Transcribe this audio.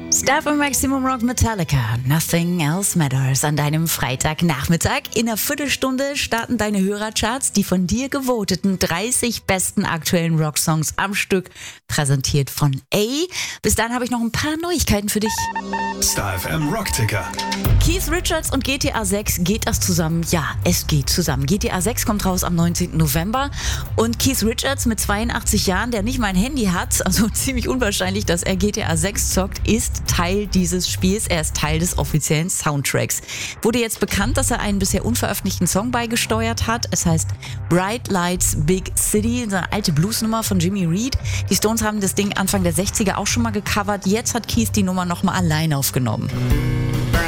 Star von Maximum Rock Metallica, Nothing Else Matters an deinem Freitagnachmittag. In einer Viertelstunde starten deine Hörercharts, die von dir gevoteten 30 besten aktuellen Rocksongs am Stück, präsentiert von A. Bis dahin habe ich noch ein paar Neuigkeiten für dich. Star FM Rockticker. Keith Richards und GTA 6, geht das zusammen? Ja, es geht zusammen. GTA 6 kommt raus am 19. November und Keith Richards mit 82 Jahren, der nicht mal ein Handy hat, also ziemlich unwahrscheinlich, dass er GTA 6 zockt, ist Teil dieses Spiels. Er ist Teil des offiziellen Soundtracks. Wurde jetzt bekannt, dass er einen bisher unveröffentlichten Song beigesteuert hat. Es heißt Bright Lights Big City, eine alte Bluesnummer von Jimmy Reed. Die Stones haben das Ding Anfang der 60er auch schon mal gecovert. Jetzt hat Keith die Nummer nochmal allein aufgenommen.